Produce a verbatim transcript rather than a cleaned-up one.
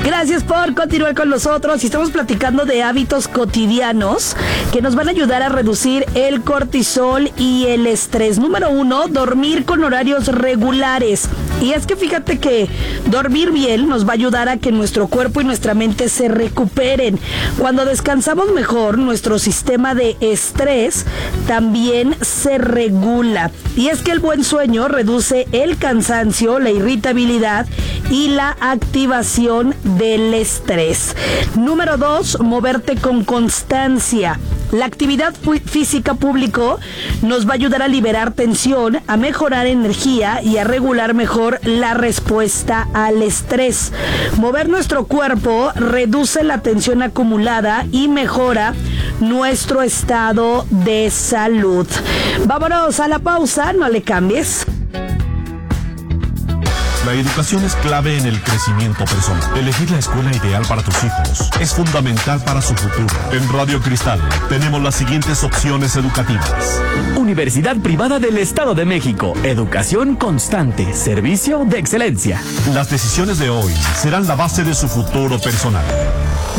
Gracias por continuar con nosotros. Y estamos platicando de hábitos cotidianos que nos van a ayudar a reducir el cortisol y el estrés. Número uno, dormir con horarios regulares. Y es que fíjate que dormir bien nos va a ayudar a que nuestro cuerpo y nuestra mente se recuperen. Cuando descansamos mejor, nuestro sistema de estrés también se regula. Y es que el buen sueño reduce el cansancio, la irritabilidad y la activación del estrés. Número dos, moverte con constancia. La actividad física pública nos va a ayudar a liberar tensión, a mejorar energía y a regular mejor la respuesta al estrés. Mover nuestro cuerpo reduce la tensión acumulada y mejora nuestro estado de salud. Vámonos a la pausa, no le cambies. La educación es clave en el crecimiento personal. Elegir la escuela ideal para tus hijos es fundamental para su futuro. En Radio Cristal tenemos las siguientes opciones educativas. Universidad Privada del Estado de México. Educación constante. Servicio de excelencia. Las decisiones de hoy serán la base de su futuro personal.